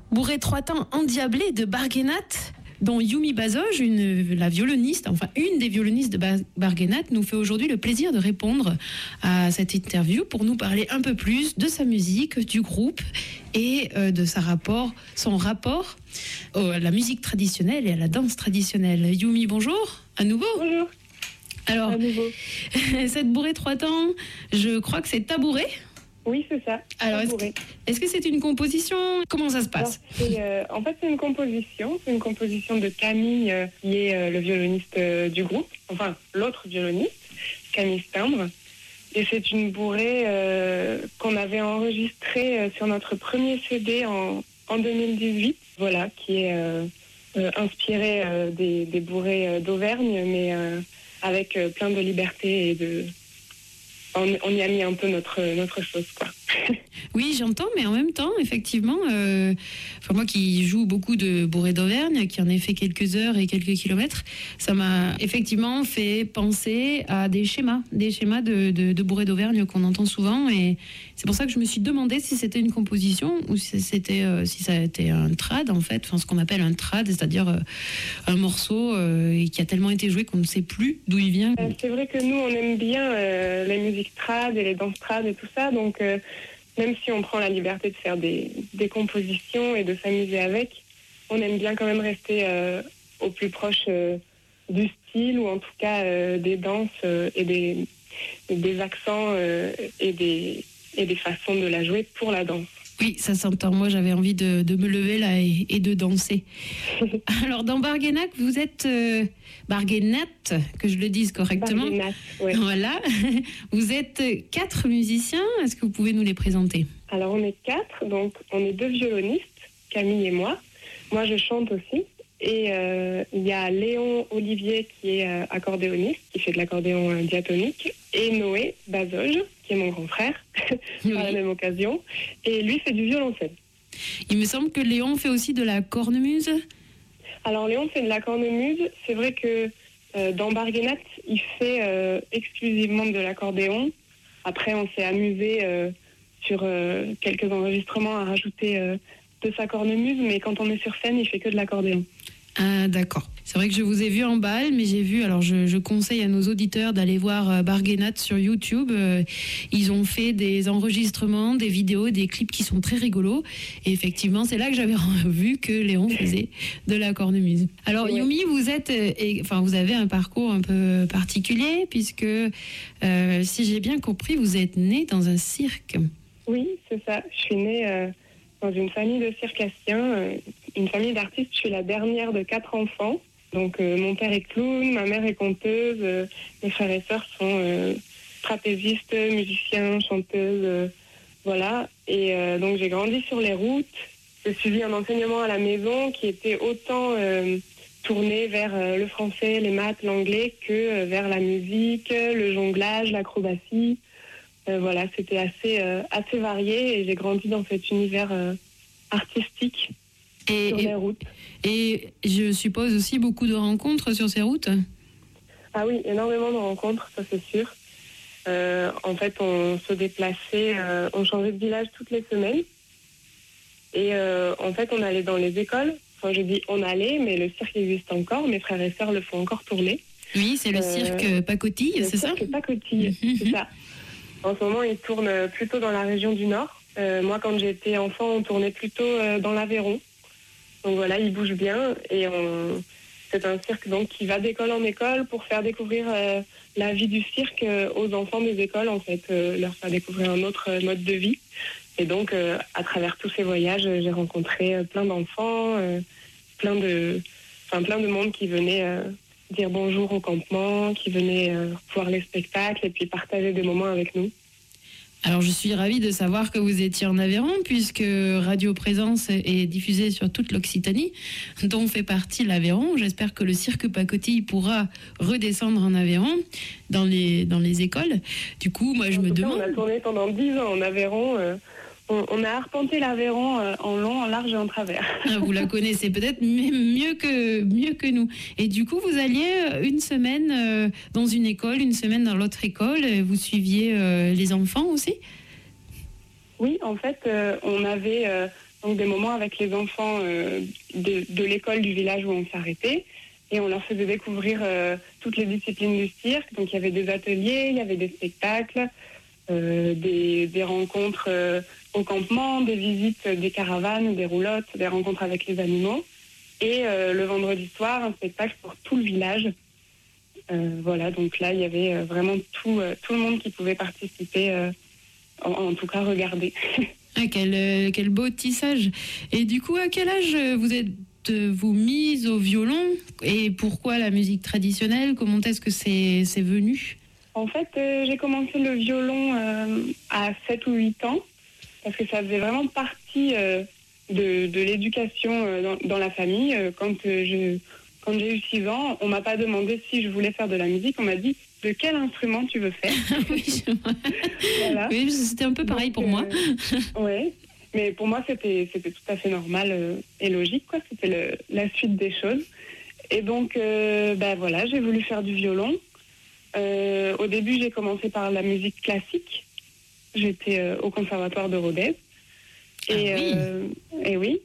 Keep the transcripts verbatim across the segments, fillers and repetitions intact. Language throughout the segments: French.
Bourré trois temps endiablé de Barguenat, dont Yumi Bazoj, une, la violoniste, enfin une des violonistes de Bar- Barguenat, nous fait aujourd'hui le plaisir de répondre à cette interview pour nous parler un peu plus de sa musique, du groupe et euh, de sa rapport, son rapport à la musique traditionnelle et à la danse traditionnelle. Yumi, bonjour, à nouveau. Bonjour. Alors, à nouveau. Cette Bourré trois temps, je crois que c'est Tabouret. Oui, c'est ça. Alors, est-ce que, est-ce que c'est une composition? Comment ça se passe? Alors, c'est, euh, En fait, c'est une composition. C'est une composition de Camille, euh, qui est euh, le violoniste euh, du groupe. Enfin, l'autre violoniste, Camille Stimbre. Et c'est une bourrée euh, qu'on avait enregistrée euh, sur notre premier C D en, en deux mille dix-huit. Voilà, qui est euh, euh, inspirée euh, des, des bourrées euh, d'Auvergne, mais euh, avec euh, plein de liberté et de... On, on y a mis un peu notre, notre sauce, quoi. Oui, j'entends, mais en même temps, effectivement, euh, enfin moi qui joue beaucoup de bourrées d'Auvergne, qui en ai fait quelques heures et quelques kilomètres, ça m'a effectivement fait penser à des schémas, des schémas de, de, de bourrées d'Auvergne qu'on entend souvent, et c'est pour ça que je me suis demandé si c'était une composition ou si c'était, euh, si ça était un trad en fait, enfin ce qu'on appelle un trad, c'est-à-dire euh, un morceau euh, qui a tellement été joué qu'on ne sait plus d'où il vient. Euh, c'est vrai que nous on aime bien euh, les musiques trad et les danses trad et tout ça, donc euh, même si on prend la liberté de faire des, des compositions et de s'amuser avec, on aime bien quand même rester euh, au plus proche euh, du style, ou en tout cas euh, des danses euh, et des, des accents euh, et, des, et des façons de la jouer pour la danse. Oui, ça s'entend. Moi, j'avais envie de, de me lever là et, et de danser. Alors, dans Barguenat, vous êtes euh, Barguenat, que je le dise correctement. Barguenat, ouais. Voilà. Vous êtes quatre musiciens. Est-ce que vous pouvez nous les présenter? Alors, on est quatre. Donc, on est deux violonistes, Camille et moi. Moi, je chante aussi. Et euh, il y a Léon Olivier qui est euh, accordéoniste, qui fait de l'accordéon euh, diatonique, et Noé Bazoj, qui est mon grand frère, oui. Par la même occasion, et lui fait du violoncelle. Il me semble que Léon fait aussi de la cornemuse. Alors Léon fait de la cornemuse. C'est vrai que euh, dans Barguenat, il fait euh, exclusivement de l'accordéon. Après, on s'est amusé euh, sur euh, quelques enregistrements à rajouter euh, de sa cornemuse, mais quand on est sur scène, il fait que de l'accordéon. Ah, d'accord. C'est vrai que je vous ai vu en bal, mais j'ai vu, alors je, je conseille à nos auditeurs d'aller voir euh, Barguenat sur YouTube. Euh, ils ont fait des enregistrements, des vidéos, des clips qui sont très rigolos. Et effectivement, c'est là que j'avais vu que Léon faisait de la cornemuse. Alors, oui. Yumi, vous êtes, euh, et, enfin, vous avez un parcours un peu particulier, puisque, euh, si j'ai bien compris, vous êtes né dans un cirque. Oui, c'est ça. Je suis née euh, dans une famille de circassiens, euh, une famille d'artistes. Je suis la dernière de quatre enfants. Donc euh, mon père est clown, ma mère est conteuse, euh, mes frères et sœurs sont euh, trapézistes, musiciens, chanteuses, euh, voilà. Et euh, donc j'ai grandi sur les routes. J'ai suivi un enseignement à la maison qui était autant euh, tourné vers euh, le français, les maths, l'anglais, que euh, vers la musique, le jonglage, l'acrobatie. Euh, voilà, c'était assez, euh, assez varié, et j'ai grandi dans cet univers euh, artistique. Et, sur et, les routes. Et je suppose aussi beaucoup de rencontres sur ces routes? Ah oui, énormément de rencontres, ça c'est sûr. Euh, en fait, on se déplaçait, euh, on changeait de village toutes les semaines. Et euh, en fait, on allait dans les écoles. Enfin, je dis on allait, mais le cirque existe encore. Mes frères et sœurs le font encore tourner. Oui, c'est le euh, cirque Pacotille, c'est ça? Le cirque Pacotille, c'est ça. En ce moment, il tourne plutôt dans la région du Nord. Euh, moi, quand j'étais enfant, on tournait plutôt euh, dans l'Aveyron. Donc voilà, il bouge bien, et on... c'est un cirque donc qui va d'école en école pour faire découvrir euh, la vie du cirque euh, aux enfants des écoles, en fait, euh, leur faire découvrir un autre euh, mode de vie. Et donc, euh, à travers tous ces voyages, j'ai rencontré euh, plein d'enfants, euh, plein de, enfin plein de monde qui venait euh, dire bonjour au campement, qui venait euh, voir les spectacles et puis partager des moments avec nous. Alors, je suis ravie de savoir que vous étiez en Aveyron, puisque Radio Présence est diffusée sur toute l'Occitanie, dont fait partie l'Aveyron. J'espère que le cirque Pacotille pourra redescendre en Aveyron, dans les, dans les écoles. Du coup, moi, je en me tout cas, demande... on a tourné pendant dix ans en Aveyron. Euh, on, on a arpenté l'Aveyron euh, en long, en large et en travers. Ah, vous la connaissez peut-être mieux que, mieux que nous. Et du coup, vous alliez une semaine euh, dans une école, une semaine dans l'autre école. Vous suiviez euh, les enfants aussi? Oui, en fait, euh, on avait... Euh, donc des moments avec les enfants euh, de, de l'école du village où on s'arrêtait. Et on leur faisait découvrir euh, toutes les disciplines du cirque. Donc il y avait des ateliers, il y avait des spectacles, euh, des, des rencontres euh, au campement, des visites des caravanes, des roulottes, des rencontres avec les animaux. Et euh, le vendredi soir, un spectacle pour tout le village. Euh, voilà, donc là, il y avait vraiment tout, euh, tout le monde qui pouvait participer, euh, en, en tout cas regarder. Ah, quel, euh, quel beau tissage. Et du coup, à quel âge vous êtes vous mise au violon et pourquoi la musique traditionnelle? Comment est-ce que c'est, c'est venu? En fait, euh, j'ai commencé le violon euh, à sept ou huit ans parce que ça faisait vraiment partie euh, de, de l'éducation euh, dans, dans la famille. Euh, quand, euh, je, quand j'ai eu six ans, on m'a pas demandé si je voulais faire de la musique, on m'a dit de quel instrument tu veux faire. Oui, voilà. Oui, c'était un peu pareil Donc, pour moi. Euh, ouais. Mais pour moi, c'était, c'était tout à fait normal euh, et logique, quoi. C'était le, la suite des choses. Et donc, euh, ben voilà, j'ai voulu faire du violon. Euh, au début, j'ai commencé par la musique classique. J'étais euh, au conservatoire de Rodez. Et, ah oui. Euh, et oui.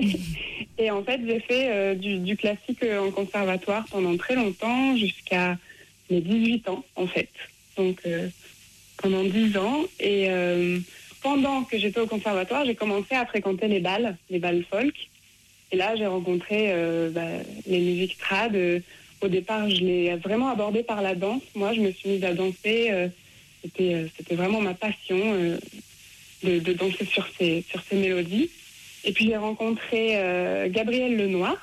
Et en fait, j'ai fait euh, du, du classique en conservatoire pendant très longtemps, jusqu'à mes dix-huit ans, en fait. Donc, euh, pendant dix ans. Et... Euh, Pendant que j'étais au conservatoire, j'ai commencé à fréquenter les bals, les bals folk. Et là, j'ai rencontré euh, bah, les musiques trad. Euh, au départ, je l'ai vraiment abordé par la danse. Moi, je me suis mise à danser. Euh, c'était, euh, c'était vraiment ma passion euh, de, de danser sur ces, sur ces mélodies. Et puis, j'ai rencontré euh, Gabriel Lenoir,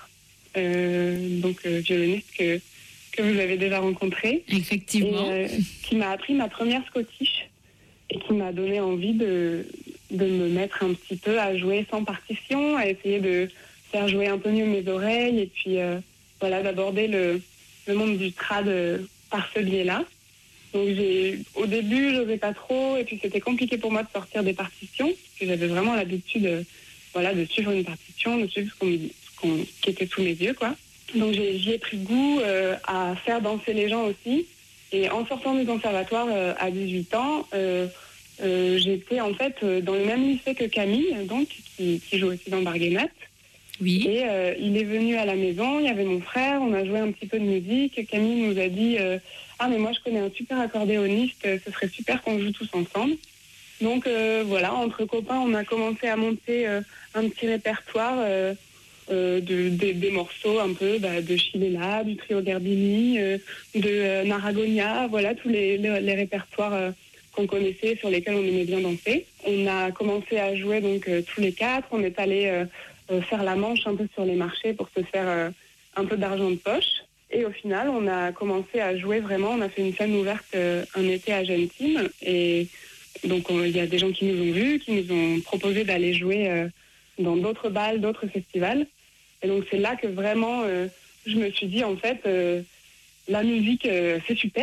euh, donc euh, violoniste que, que vous avez déjà rencontré. Effectivement. Et, euh, qui m'a appris ma première scottish. Et qui m'a donné envie de, de me mettre un petit peu à jouer sans partition, à essayer de faire jouer un peu mieux mes oreilles et puis euh, voilà, d'aborder le, le monde du trad euh, par ce biais-là. Donc j'ai, au début, je n'osais pas trop et puis c'était compliqué pour moi de sortir des partitions parce que j'avais vraiment l'habitude euh, voilà, de suivre une partition, de suivre ce qu'on, ce qu'on, qui était sous mes yeux, quoi. Donc j'ai, j'y ai pris goût euh, à faire danser les gens aussi. Et en sortant du conservatoire euh, à dix-huit ans, euh, euh, j'étais en fait euh, dans le même lycée que Camille, donc qui, qui joue aussi dans Barguenat. Oui. Et euh, il est venu à la maison, il y avait mon frère, on a joué un petit peu de musique. Camille nous a dit euh, « Ah mais moi je connais un super accordéoniste, ce serait super qu'on joue tous ensemble ». Donc euh, voilà, entre copains, on a commencé à monter euh, un petit répertoire euh, Euh, de, de, des morceaux un peu bah, de Chilela, du trio Garbini, euh, de euh, Naragonia, voilà tous les, les, les répertoires euh, qu'on connaissait, sur lesquels on aimait bien danser. On a commencé à jouer donc euh, tous les quatre, on est allé euh, euh, faire la manche un peu sur les marchés pour se faire euh, un peu d'argent de poche. Et au final, on a commencé à jouer vraiment, on a fait une scène ouverte euh, un été à Gentime. Et donc il y a des gens qui nous ont vus, qui nous ont proposé d'aller jouer euh, dans d'autres bals, d'autres festivals. Et donc c'est là que vraiment euh, je me suis dit en fait euh, la musique euh, c'est super,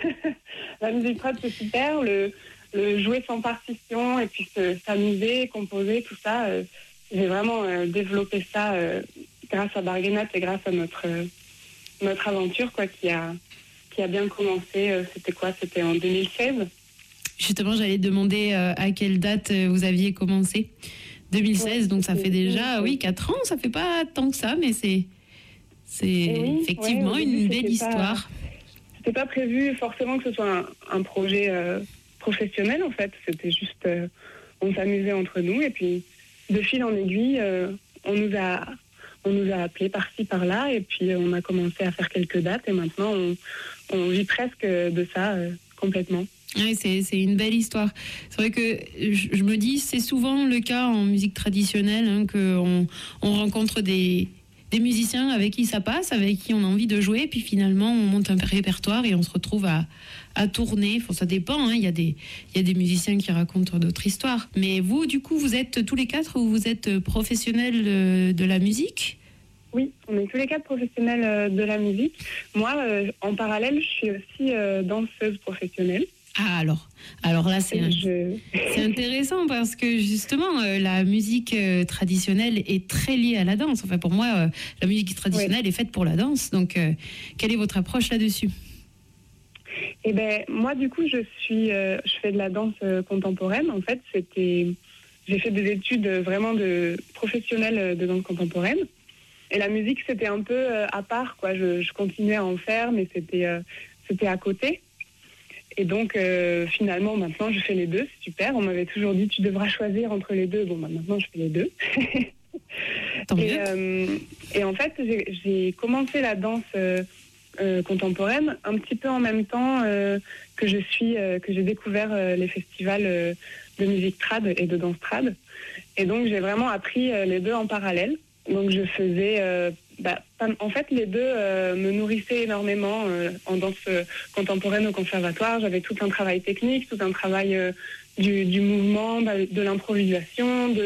la musique trad c'est super, le, le jouer sans partition et puis se, s'amuser, composer, tout ça, euh, j'ai vraiment euh, développé ça euh, grâce à Barguenat et grâce à notre euh, notre aventure quoi qui a qui a bien commencé. Euh, c'était quoi? C'était en deux mille seize. Justement, j'allais demander euh, à quelle date euh, vous aviez commencé. deux mille seize, ouais, donc ça fait déjà oui, quatre ans, ça fait pas tant que ça, mais c'est, c'est oui, effectivement ouais, une belle histoire. Pas, c'était pas prévu forcément que ce soit un, un projet euh, professionnel en fait, c'était juste, euh, on s'amusait entre nous et puis de fil en aiguille, euh, on nous a, on nous a appelés par-ci par-là et puis on a commencé à faire quelques dates et maintenant on, on vit presque de ça euh, complètement. Oui, c'est, c'est une belle histoire. C'est vrai que je, je me dis, c'est souvent le cas en musique traditionnelle, hein, qu'on on rencontre des, des musiciens avec qui ça passe, avec qui on a envie de jouer, puis finalement on monte un répertoire et on se retrouve à, à tourner. Enfin, ça dépend, hein. Il y a des, il y a des musiciens qui racontent d'autres histoires. Mais vous, du coup, vous êtes tous les quatre ou vous êtes professionnels de, de la musique ? Oui, on est tous les quatre professionnels de la musique. Moi, euh, en parallèle, je suis aussi euh, danseuse professionnelle. Ah alors, alors là c'est, un, je... c'est intéressant parce que justement euh, la musique euh, traditionnelle est très liée à la danse. Enfin pour moi, euh, la musique traditionnelle ouais. est faite pour la danse. Donc euh, quelle est votre approche là-dessus ? Eh ben moi du coup je suis, euh, je fais de la danse euh, contemporaine. En fait c'était, j'ai fait des études vraiment de professionnelles de danse contemporaine. Et la musique, c'était un peu euh, à part, quoi. Je, je continuais à en faire, mais c'était, euh, c'était à côté. Et donc, euh, finalement, maintenant, je fais les deux. C'est super. On m'avait toujours dit, tu devras choisir entre les deux. Bon, bah, maintenant, je fais les deux. Tant et, mieux. euh, et en fait, j'ai, j'ai commencé la danse euh, euh, contemporaine un petit peu en même temps euh, que je suis, euh, que j'ai découvert euh, les festivals euh, de musique trad et de danse trad. Et donc, j'ai vraiment appris euh, les deux en parallèle. Donc je faisais, euh, bah, en fait les deux euh, me nourrissaient énormément euh, en danse euh, contemporaine au conservatoire. J'avais tout un travail technique, tout un travail euh, du, du mouvement, de l'improvisation, de